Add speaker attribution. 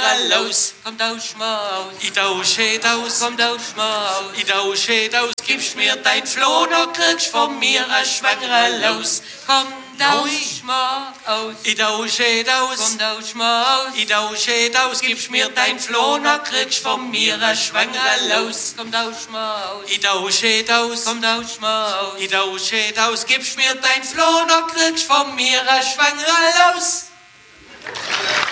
Speaker 1: Schwangere los.
Speaker 2: Komm tausch mal aus.
Speaker 1: Ich tausche aus.
Speaker 2: Komm tausch mal aus.
Speaker 1: Ich tausche aus. Gibst mir dein Floh, dann kriegst von mir eine Schwangere los.
Speaker 2: Komm tausch mal aus.
Speaker 1: Ich tausche aus.
Speaker 2: Komm tausch mal aus.
Speaker 1: Ich tausche aus. Gibst mir dein Floh, dann kriegst von mir eine Schwangere los.
Speaker 2: Komm tausch mal aus.
Speaker 1: Ich tausche aus.
Speaker 2: Komm tausch mal aus.
Speaker 1: Ich tausche aus. Gibst mir dein Floh, dann kriegst von mir eine Schwangere los.